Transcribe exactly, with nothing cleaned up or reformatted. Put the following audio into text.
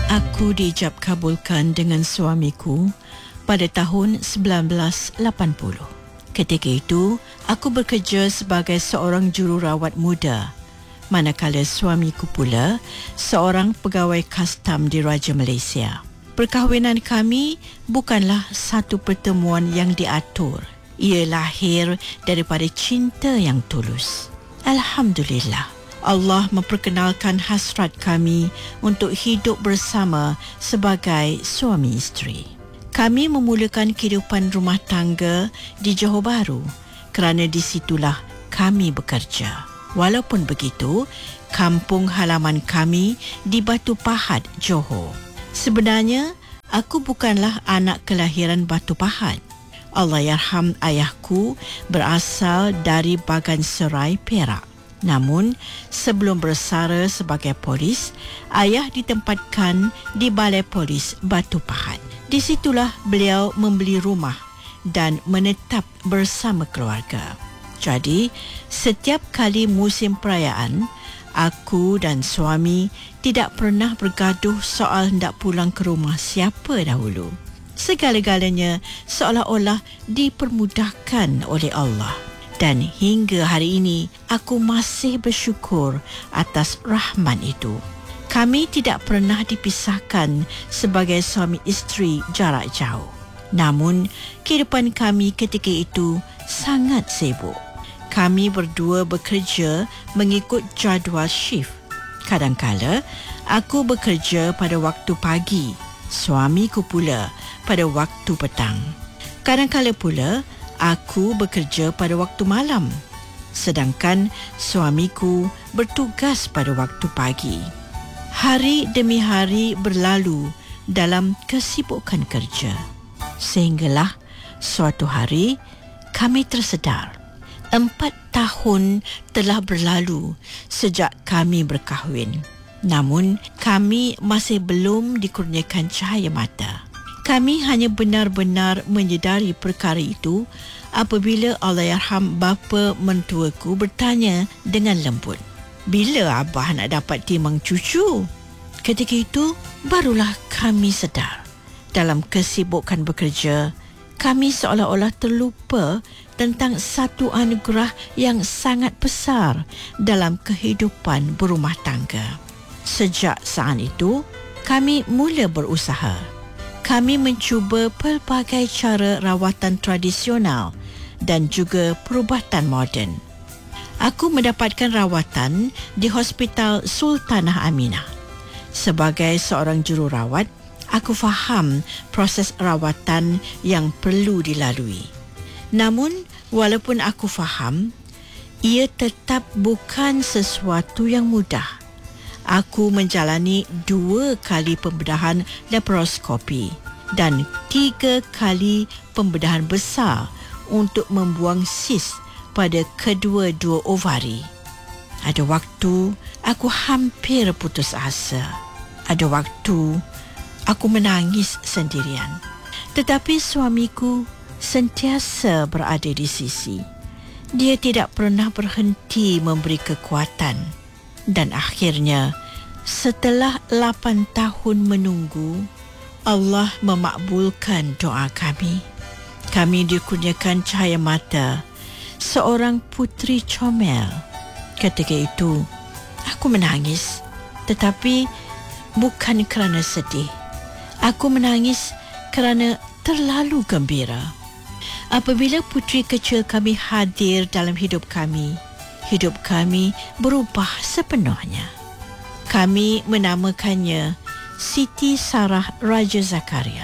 Aku diijab kabulkan dengan suamiku pada tahun sembilan belas lapan puluh. Ketika itu, aku bekerja sebagai seorang jururawat muda, manakala suamiku pula seorang pegawai kastam di Raja Malaysia. Perkahwinan kami bukanlah satu pertemuan yang diatur. Ia lahir daripada cinta yang tulus. Alhamdulillah, Allah memperkenalkan hasrat kami untuk hidup bersama sebagai suami isteri. Kami memulakan kehidupan rumah tangga di Johor Bahru kerana di situlah kami bekerja. Walaupun begitu, kampung halaman kami di Batu Pahat, Johor. Sebenarnya, aku bukanlah anak kelahiran Batu Pahat. Allahyarham ayahku berasal dari Bagan Serai, Perak. Namun, sebelum bersara sebagai polis, ayah ditempatkan di Balai Polis Batu Pahat. Di situlah beliau membeli rumah dan menetap bersama keluarga. Jadi, setiap kali musim perayaan, aku dan suami tidak pernah bergaduh soal hendak pulang ke rumah siapa dahulu. Segala-galanya seolah-olah dipermudahkan oleh Allah. Dan hingga hari ini, aku masih bersyukur atas rahmat itu. Kami tidak pernah dipisahkan sebagai suami isteri jarak jauh. Namun, kehidupan kami ketika itu sangat sibuk. Kami berdua bekerja mengikut jadual shift. Kadangkala, aku bekerja pada waktu pagi, suamiku pula pada waktu petang. Kadangkala pula, aku bekerja pada waktu malam, sedangkan suamiku bertugas pada waktu pagi. Hari demi hari berlalu dalam kesibukan kerja. Sehinggalah suatu hari kami tersedar. Empat tahun telah berlalu sejak kami berkahwin. Namun, kami masih belum dikurniakan cahaya mata. Kami hanya benar-benar menyedari perkara itu apabila Allahyarham bapa mentuaku bertanya dengan lembut, "Bila Abah nak dapat timang cucu?" Ketika itu, barulah kami sedar. Dalam kesibukan bekerja, kami seolah-olah terlupa tentang satu anugerah yang sangat besar dalam kehidupan berumah tangga. Sejak saat itu, kami mula berusaha. Kami mencuba pelbagai cara rawatan tradisional dan juga perubatan moden. Aku mendapatkan rawatan di Hospital Sultanah Aminah. Sebagai seorang jururawat, aku faham proses rawatan yang perlu dilalui. Namun, walaupun aku faham, ia tetap bukan sesuatu yang mudah. Aku menjalani dua kali pembedahan laparoskopi dan tiga kali pembedahan besar untuk membuang sis pada kedua-dua ovari. Ada waktu aku hampir putus asa. Ada waktu aku menangis sendirian. Tetapi suamiku sentiasa berada di sisi. Dia tidak pernah berhenti memberi kekuatan. Dan akhirnya, setelah lapan tahun menunggu, Allah memakbulkan doa kami. Kami dikurniakan cahaya mata, seorang puteri comel. Ketika itu, aku menangis, tetapi bukan kerana sedih. Aku menangis kerana terlalu gembira. Apabila puteri kecil kami hadir dalam hidup kami, hidup kami berubah sepenuhnya. Kami menamakannya Siti Sarah Raja Zakaria.